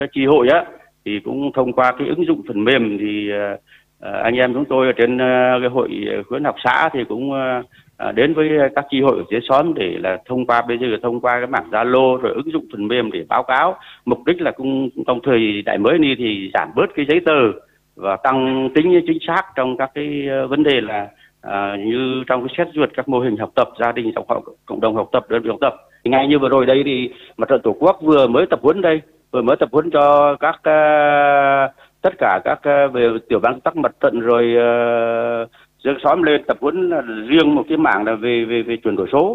Các chi hội á thì cũng thông qua cái ứng dụng phần mềm thì anh em chúng tôi ở trên cái hội khuyến học xã thì cũng đến với các chi hội ở dưới xóm để là bây giờ thông qua cái mảng Zalo rồi ứng dụng phần mềm để báo cáo. Mục đích là cũng trong thời đại mới này thì giảm bớt cái giấy tờ và tăng tính chính xác trong các cái vấn đề là như trong cái xét duyệt các mô hình học tập gia đình cộng đồng học tập đơn vị học tập. Thì ngay như vừa rồi đây thì Mặt trận Tổ quốc vừa mới tập huấn cho các tất cả các về tiểu ban công tác mặt trận rồi dân xóm lên tập huấn riêng một cái mảng là về chuyển đổi số.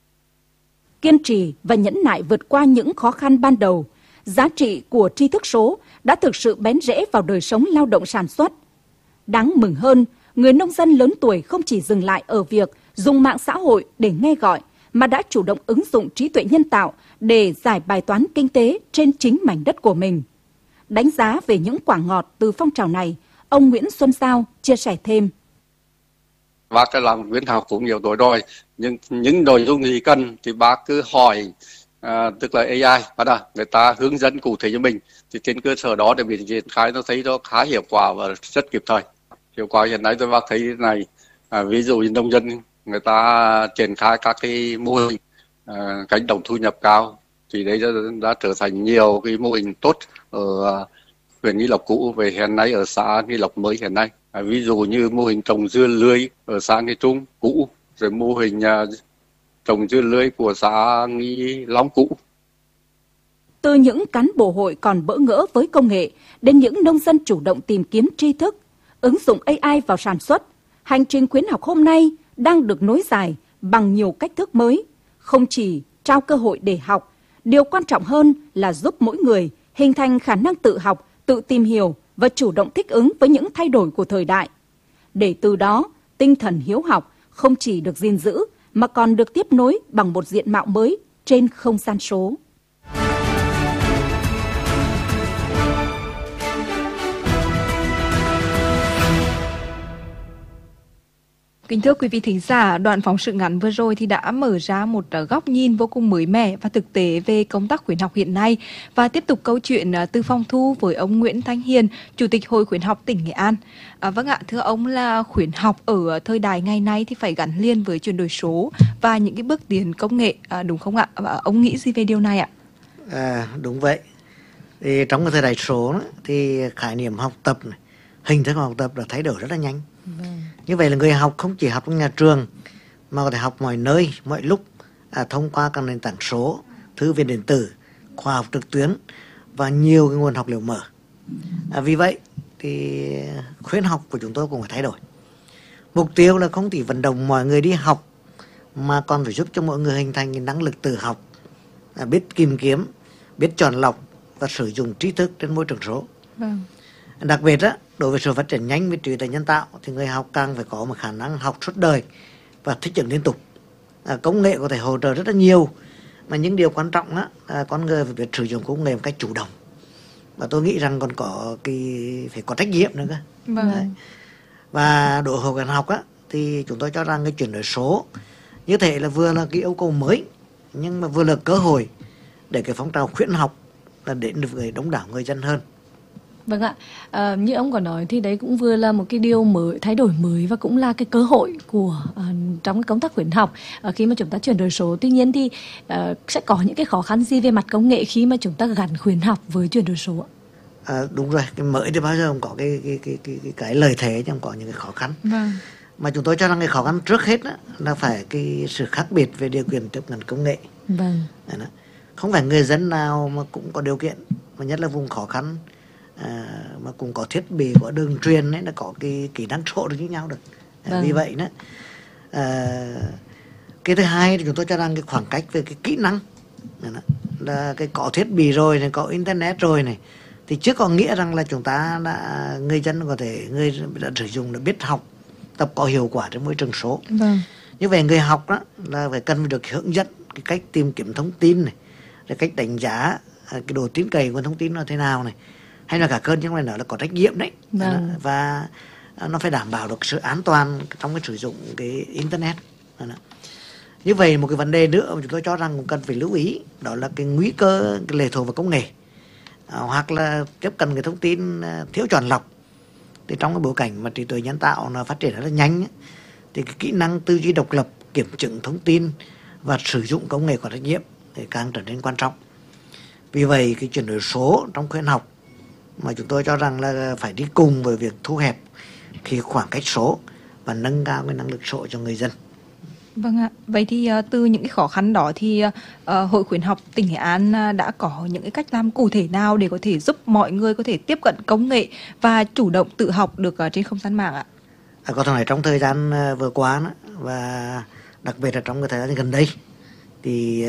Kiên trì và nhẫn nại vượt qua những khó khăn ban đầu, giá trị của tri thức số đã thực sự bén rễ vào đời sống lao động sản xuất. Đáng mừng hơn, người nông dân lớn tuổi không chỉ dừng lại ở việc dùng mạng xã hội để nghe gọi, mà đã chủ động ứng dụng trí tuệ nhân tạo để giải bài toán kinh tế trên chính mảnh đất của mình. Đánh giá về những quả ngọt từ phong trào này, ông Nguyễn Xuân Giao chia sẻ thêm. Bác đã làm khuyến học cũng nhiều tuổi rồi, nhưng những nội dung gì cần thì bác cứ hỏi, tức là AI, người ta hướng dẫn cụ thể cho mình. Thì trên cơ sở đó để mình triển khai nó thấy nó khá hiệu quả và rất kịp thời. Hiệu quả hiện nay tôi bác thấy thế này, ví dụ như nông dân người ta triển khai các cái mô hình cánh đồng thu nhập cao thì đấy đã trở thành nhiều cái mô hình tốt ở huyện Nghi Lộc cũ về hiện nay ở xã Nghi Lộc mới hiện nay. Ví dụ như mô hình trồng dưa lưới ở xã Nghi Trung cũ, rồi mô hình trồng dưa lưới của xã Nghi Long cũ. Từ những cán bộ hội còn bỡ ngỡ với công nghệ đến những nông dân chủ động tìm kiếm tri thức, ứng dụng AI vào sản xuất, hành trình khuyến học hôm nay đang được nối dài bằng nhiều cách thức mới, không chỉ trao cơ hội để học, điều quan trọng hơn là giúp mỗi người hình thành khả năng tự học, tự tìm hiểu và chủ động thích ứng với những thay đổi của thời đại. Để từ đó, tinh thần hiếu học không chỉ được gìn giữ mà còn được tiếp nối bằng một diện mạo mới trên không gian số. Kính thưa quý vị thính giả, đoạn phóng sự ngắn vừa rồi thì đã mở ra một góc nhìn vô cùng mới mẻ và thực tế về công tác khuyến học hiện nay. Và tiếp tục câu chuyện từ phòng thu với ông Nguyễn Thanh Hiền, Chủ tịch Hội Khuyến học tỉnh Nghệ An. Vâng ạ, thưa ông là khuyến học ở thời đại ngày nay thì phải gắn liền với chuyển đổi số và những cái bước tiến công nghệ, đúng không ạ? Ông nghĩ gì về điều này ạ? Đúng vậy. Thì trong cái thời đại số đó, thì khái niệm học tập này, hình thức học tập đã thay đổi rất là nhanh. Như vậy là người học không chỉ học trong nhà trường mà có thể học mọi nơi, mọi lúc thông qua các nền tảng số, thư viện điện tử, khoa học trực tuyến và nhiều cái nguồn học liệu mở. Vì vậy thì khuyến học của chúng tôi cũng phải thay đổi. Mục tiêu là không chỉ vận động mọi người đi học mà còn phải giúp cho mọi người hình thành cái năng lực tự học, biết tìm kiếm, biết chọn lọc và sử dụng trí thức trên môi trường số. Đặc biệt á, đối với sự phát triển nhanh về trí tuệ nhân tạo thì người học càng phải có một khả năng học suốt đời và thích ứng liên tục. Công nghệ có thể hỗ trợ rất là nhiều, mà những điều quan trọng á, con người phải biết sử dụng công nghệ một cách chủ động. Và tôi nghĩ rằng còn có phải có trách nhiệm nữa cơ. Và đội hội khuyến học á, thì chúng tôi cho rằng cái chuyển đổi số như thế là vừa là cái yêu cầu mới nhưng mà vừa là cơ hội để cái phong trào khuyến học là đến được với đông đảo người dân hơn. Vâng ạ, như ông có nói thì đấy cũng vừa là một cái điều mới, thay đổi mới và cũng là cái cơ hội của trong cái công tác khuyến học khi mà chúng ta chuyển đổi số. Tuy nhiên thì sẽ có những cái khó khăn gì về mặt công nghệ khi mà chúng ta gắn khuyến học với chuyển đổi số ạ? Đúng rồi, cái mới thì bao giờ cũng có cái lợi thế nhưng có những cái khó khăn. Mà chúng tôi cho rằng cái khó khăn trước hết là phải cái sự khác biệt về điều kiện tiếp cận công nghệ. Không phải người dân nào mà cũng có điều kiện, mà nhất là vùng khó khăn mà cũng có thiết bị, có đường truyền ấy, là có cái kỹ năng số được với nhau được. Vì vậy đó, cái thứ hai thì chúng tôi cho rằng cái khoảng cách về cái kỹ năng là cái có thiết bị rồi này, có internet rồi này, thì chưa có nghĩa rằng là chúng ta đã, người dân có thể đã sử dụng, đã biết học tập có hiệu quả trên môi trường số. Như vậy người học đó là phải cần được hướng dẫn cái cách tìm kiếm thông tin này, rồi cách đánh giá cái độ tin cậy của thông tin nó thế nào này, hay là cả cơn nhưng mà nó là có trách nhiệm đấy. Và nó phải đảm bảo được sự an toàn trong cái sử dụng cái internet. Như vậy một cái vấn đề nữa mà chúng tôi cho rằng cũng cần phải lưu ý, đó là cái nguy cơ cái lệ thuộc vào công nghệ. hoặc là tiếp cận cái thông tin thiếu chọn lọc. Thì trong cái bối cảnh mà trí tuệ nhân tạo nó phát triển rất là nhanh thì cái kỹ năng tư duy độc lập, kiểm chứng thông tin và sử dụng công nghệ có trách nhiệm thì càng trở nên quan trọng. Vì vậy cái chuyển đổi số trong khuyến học mà chúng tôi cho rằng là phải đi cùng với việc thu hẹp cái khoảng cách số và nâng cao cái năng lực số cho người dân. Vâng ạ. Vậy thì từ những cái khó khăn đó thì Hội khuyến học tỉnh Nghệ An đã có những cái cách làm cụ thể nào để có thể giúp mọi người có thể tiếp cận công nghệ và chủ động tự học được trên không gian mạng ạ? Có thể nói trong thời gian vừa qua đó, và đặc biệt là trong cái thời gian gần đây thì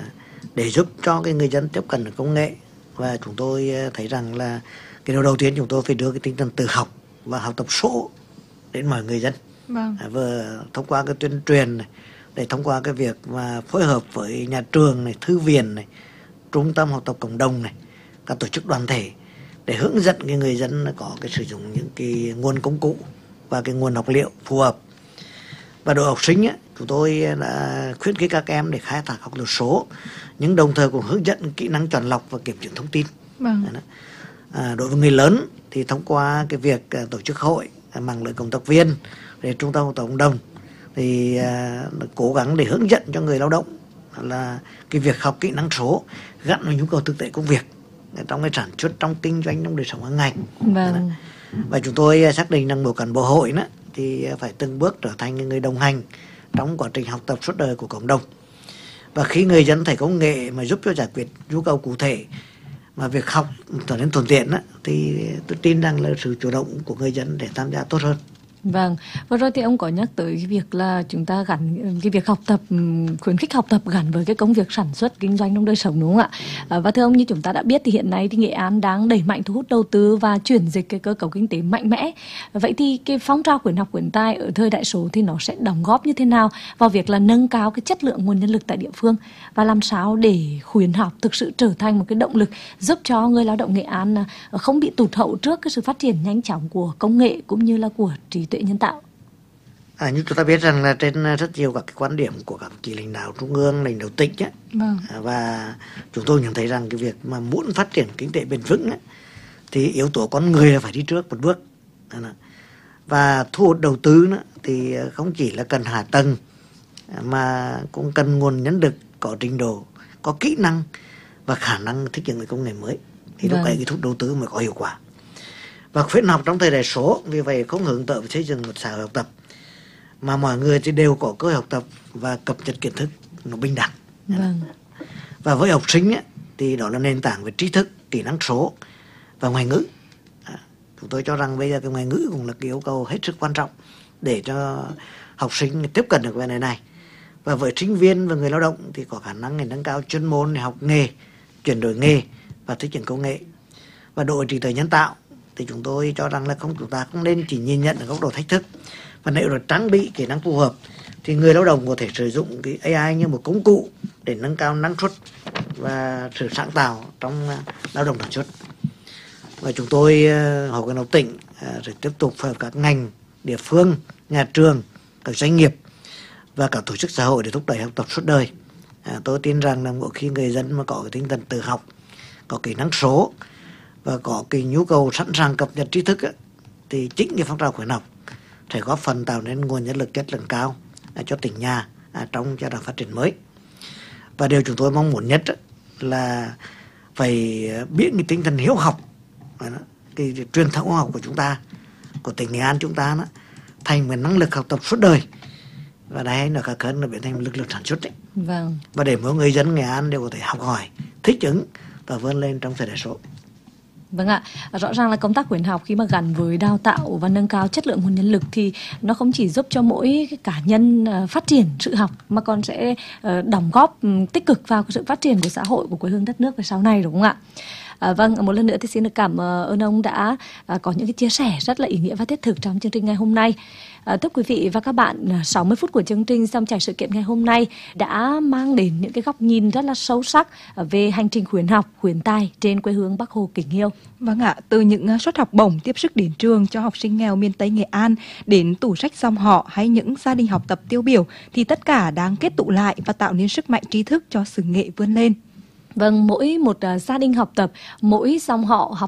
để giúp cho cái người dân tiếp cận được công nghệ, và chúng tôi thấy rằng là cái điều đầu tiên chúng tôi phải đưa cái tinh thần tự học và học tập số đến mọi người dân. Vâng. Vừa thông qua cái tuyên truyền này, để thông qua cái việc mà phối hợp với nhà trường này, thư viện này, trung tâm học tập cộng đồng này, các tổ chức đoàn thể để hướng dẫn cái người dân có cái sử dụng những cái nguồn công cụ và cái nguồn học liệu phù hợp. Và đội học sinh chúng tôi đã khuyến khích các em để khai thác học tập số, nhưng đồng thời cũng hướng dẫn kỹ năng chọn lọc và kiểm chứng thông tin. Vâng. Đối với người lớn thì thông qua cái việc tổ chức hội, mạng lưới cộng tác viên, để trung tâm học tập cộng đồng thì cố gắng để hướng dẫn cho người lao động là cái việc học kỹ năng số gắn với nhu cầu thực tế công việc trong cái sản xuất, trong kinh doanh, trong đời sống hàng ngày. Vâng. Và chúng tôi xác định rằng mỗi cán bộ hội thì phải từng bước trở thành người đồng hành trong quá trình học tập suốt đời của cộng đồng. Và khi người dân thấy công nghệ mà giúp cho giải quyết nhu cầu cụ thể mà việc học trở nên thuận tiện thì tôi tin rằng là sự chủ động của người dân để tham gia tốt hơn. Vâng, vừa rồi thì ông có nhắc tới cái việc là chúng ta gắn cái việc học tập, khuyến khích học tập gắn với cái công việc sản xuất kinh doanh trong đời sống, đúng không ạ? Và thưa ông, như chúng ta đã biết thì hiện nay thì Nghệ An đang đẩy mạnh thu hút đầu tư và chuyển dịch cái cơ cấu kinh tế mạnh mẽ. Vậy thì cái phong trào khuyến học khuyến tài ở thời đại số thì nó sẽ đóng góp như thế nào vào việc là nâng cao cái chất lượng nguồn nhân lực tại địa phương, và làm sao để khuyến học thực sự trở thành một cái động lực giúp cho người lao động Nghệ An không bị tụt hậu trước cái sự phát triển nhanh chóng của công nghệ cũng như là của trí tuệ nhân tạo? Như chúng ta biết rằng là trên rất nhiều các cái quan điểm của các chỉ lãnh đạo trung ương, lãnh đạo tỉnh Vâng. Và chúng tôi nhận thấy rằng cái việc mà muốn phát triển kinh tế bền vững thì yếu tố con người là phải đi trước một bước. Và thu hút đầu tư thì không chỉ là cần hạ tầng mà cũng cần nguồn nhân lực có trình độ, có kỹ năng và khả năng thích ứng với công nghệ mới, thì lúc ấy cái thu hút đầu tư mới có hiệu quả. Và khuyến học trong thời đại số vì vậy không hướng tới xây dựng một xã hội học tập mà mọi người thì đều có cơ hội học tập và cập nhật kiến thức nó bình đẳng. Vâng. Và với học sinh thì đó là nền tảng về trí thức, kỹ năng số và ngoại ngữ. Chúng tôi cho rằng bây giờ cái ngoại ngữ cũng là cái yêu cầu hết sức quan trọng để cho học sinh tiếp cận được vấn đề này. Và với sinh viên và người lao động thì có khả năng để nâng cao chuyên môn để học nghề, chuyển đổi nghề và thích ứng công nghệ. Và đội trí tuệ nhân tạo thì chúng tôi cho rằng là chúng ta không nên chỉ nhìn nhận ở góc độ thách thức, và nếu được trang bị kỹ năng phù hợp thì người lao động có thể sử dụng cái AI như một công cụ để nâng cao năng suất và sự sáng tạo trong lao động sản xuất. Và chúng tôi Hội khuyến học tỉnh sẽ tiếp tục phối hợp các ngành, địa phương, nhà trường, các doanh nghiệp và các tổ chức xã hội để thúc đẩy học tập suốt đời. Tôi tin rằng là mỗi khi người dân mà có cái tinh thần tự học, có kỹ năng số và có cái nhu cầu sẵn sàng cập nhật tri thức thì chính cái phong trào khuyến học sẽ góp phần tạo nên nguồn nhân lực chất lượng cao cho tỉnh nhà trong giai đoạn phát triển mới. Và điều chúng tôi mong muốn nhất là phải biến cái tinh thần hiếu học, cái truyền thống học của chúng ta, của tỉnh Nghệ An chúng ta thành một năng lực học tập suốt đời, và đấy là cả hơn là biến thành một lực lượng sản xuất đấy. Vâng. Và để mỗi người dân Nghệ An đều có thể học hỏi, thích ứng và vươn lên trong thời đại số. Vâng ạ, rõ ràng là công tác khuyến học khi mà gắn với đào tạo và nâng cao chất lượng nguồn nhân lực thì nó không chỉ giúp cho mỗi cái cá nhân phát triển sự học mà còn sẽ đóng góp tích cực vào cái sự phát triển của xã hội, của quê hương đất nước về sau này, đúng không ạ? Vâng, một lần nữa thì xin được cảm ơn ông đã có những cái chia sẻ rất là ý nghĩa và thiết thực trong chương trình ngày hôm nay. Thưa quý vị và các bạn, 60 phút của chương trình Dòng chảy sự kiện ngày hôm nay đã mang đến những cái góc nhìn rất là sâu sắc về hành trình khuyến học, khuyến tài trên quê hương Bác Hồ kính yêu. Vâng ạ, từ những suất học bổng tiếp sức đến trường cho học sinh nghèo miền Tây Nghệ An đến tủ sách dòng họ hay những gia đình học tập tiêu biểu thì tất cả đang kết tụ lại và tạo nên sức mạnh trí thức cho sự nghệ vươn lên. Vâng, mỗi một gia đình học tập, mỗi dòng họ học